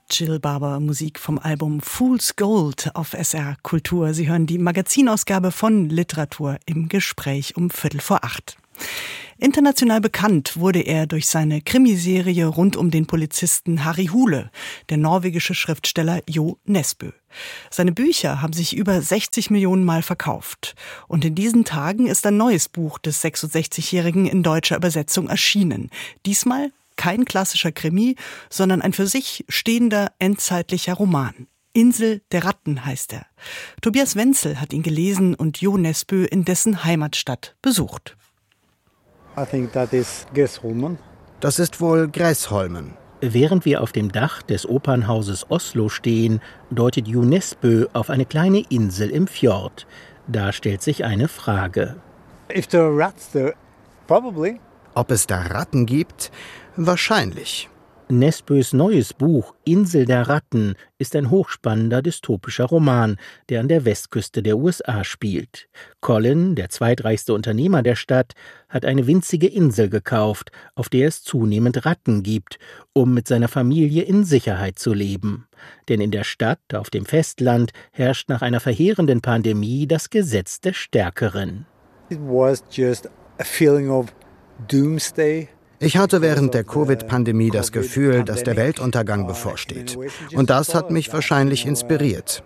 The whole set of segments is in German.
Jill Barber, Musik vom Album Fool's Gold auf SR Kultur. Sie hören die Magazinausgabe von Literatur im Gespräch um 7:45. International bekannt wurde er durch seine Krimiserie rund um den Polizisten Harry Hole, der norwegische Schriftsteller Jo Nesbø. Seine Bücher haben sich über 60 Millionen Mal verkauft. Und in diesen Tagen ist ein neues Buch des 66-Jährigen in deutscher Übersetzung erschienen. Diesmal kein klassischer Krimi, sondern ein für sich stehender endzeitlicher Roman. Insel der Ratten heißt er. Tobias Wenzel hat ihn gelesen und Jo Nesbø in dessen Heimatstadt besucht. Das ist wohl Gräsholmen. Während wir auf dem Dach des Opernhauses Oslo stehen, deutet Jo Nesbø auf eine kleine Insel im Fjord. Da stellt sich eine Frage. Ob es da Ratten gibt? Wahrscheinlich. Nesbøs neues Buch Insel der Ratten ist ein hochspannender dystopischer Roman, der an der Westküste der USA spielt. Colin, der zweitreichste Unternehmer der Stadt, hat eine winzige Insel gekauft, auf der es zunehmend Ratten gibt, um mit seiner Familie in Sicherheit zu leben. Denn in der Stadt, auf dem Festland, herrscht nach einer verheerenden Pandemie das Gesetz des Stärkeren. It was just a feeling of doomsday. Ich hatte während der Covid-Pandemie das Gefühl, dass der Weltuntergang bevorsteht. Und das hat mich wahrscheinlich inspiriert.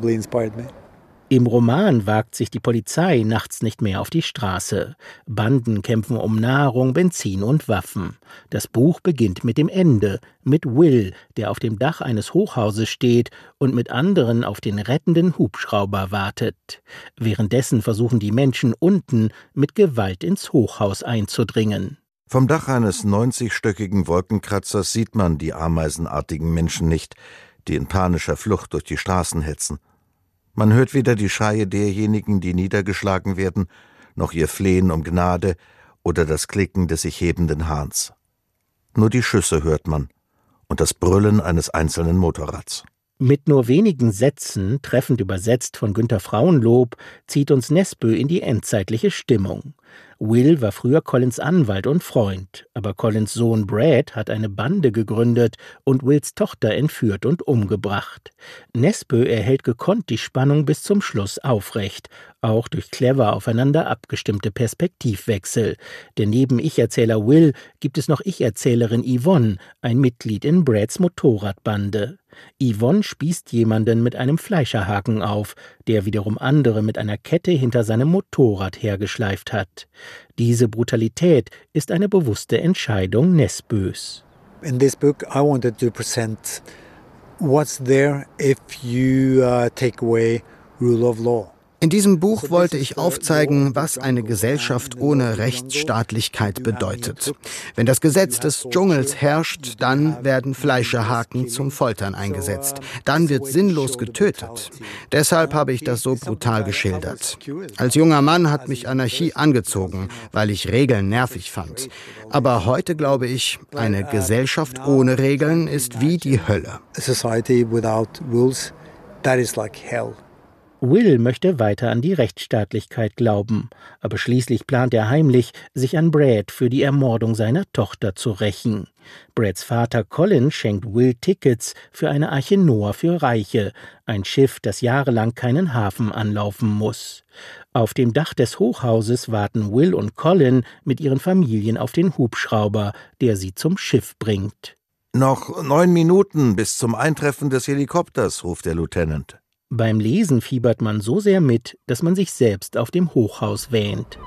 Im Roman wagt sich die Polizei nachts nicht mehr auf die Straße. Banden kämpfen um Nahrung, Benzin und Waffen. Das Buch beginnt mit dem Ende, mit Will, der auf dem Dach eines Hochhauses steht und mit anderen auf den rettenden Hubschrauber wartet. Währenddessen versuchen die Menschen unten mit Gewalt ins Hochhaus einzudringen. Vom Dach eines 90-stöckigen Wolkenkratzers sieht man die ameisenartigen Menschen nicht, die in panischer Flucht durch die Straßen hetzen. Man hört weder die Schreie derjenigen, die niedergeschlagen werden, noch ihr Flehen um Gnade oder das Klicken des sich hebenden Hahns. Nur die Schüsse hört man und das Brüllen eines einzelnen Motorrads. Mit nur wenigen Sätzen, treffend übersetzt von Günter Frauenlob, zieht uns Nesbø in die endzeitliche Stimmung. Will war früher Collins Anwalt und Freund, aber Collins Sohn Brad hat eine Bande gegründet und Wills Tochter entführt und umgebracht. Nesbø erhält gekonnt die Spannung bis zum Schluss aufrecht, auch durch clever aufeinander abgestimmte Perspektivwechsel. Denn neben Ich-Erzähler Will gibt es noch Ich-Erzählerin Yvonne, ein Mitglied in Brads Motorradbande. Yvonne spießt jemanden mit einem Fleischerhaken auf, der wiederum andere mit einer Kette hinter seinem Motorrad hergeschleift hat. Diese Brutalität ist eine bewusste Entscheidung Nesbøs. In this book I wanted to present what's there if you take away rule of law. In diesem Buch wollte ich aufzeigen, was eine Gesellschaft ohne Rechtsstaatlichkeit bedeutet. Wenn das Gesetz des Dschungels herrscht, dann werden Fleischerhaken zum Foltern eingesetzt. Dann wird sinnlos getötet. Deshalb habe ich das so brutal geschildert. Als junger Mann hat mich Anarchie angezogen, weil ich Regeln nervig fand. Aber heute glaube ich, eine Gesellschaft ohne Regeln ist wie die Hölle. A society without rules, that is like hell. Will möchte weiter an die Rechtsstaatlichkeit glauben, aber schließlich plant er heimlich, sich an Brad für die Ermordung seiner Tochter zu rächen. Brads Vater Colin schenkt Will Tickets für eine Arche Noah für Reiche, ein Schiff, das jahrelang keinen Hafen anlaufen muss. Auf dem Dach des Hochhauses warten Will und Colin mit ihren Familien auf den Hubschrauber, der sie zum Schiff bringt. »Noch 9 Minuten bis zum Eintreffen des Helikopters«, ruft der Lieutenant. Beim Lesen fiebert man so sehr mit, dass man sich selbst auf dem Hochhaus wähnt.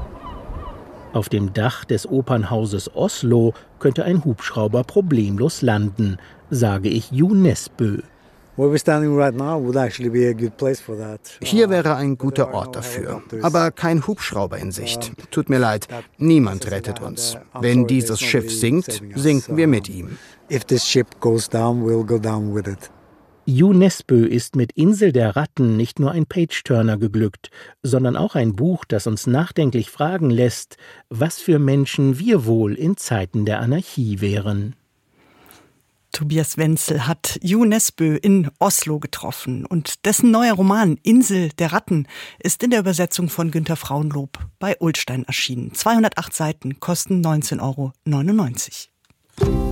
Auf dem Dach des Opernhauses Oslo könnte ein Hubschrauber problemlos landen, sage ich Jo Nesbø. Hier wäre ein guter Ort dafür, aber kein Hubschrauber in Sicht. Tut mir leid, niemand rettet uns. Wenn dieses Schiff sinkt, sinken wir mit ihm. Jo Nesbø ist mit Insel der Ratten nicht nur ein Page-Turner geglückt, sondern auch ein Buch, das uns nachdenklich fragen lässt, was für Menschen wir wohl in Zeiten der Anarchie wären. Tobias Wenzel hat Jo Nesbø in Oslo getroffen und dessen neuer Roman Insel der Ratten ist in der Übersetzung von Günter Frauenlob bei Ullstein erschienen. 208 Seiten, kosten 19,99 €.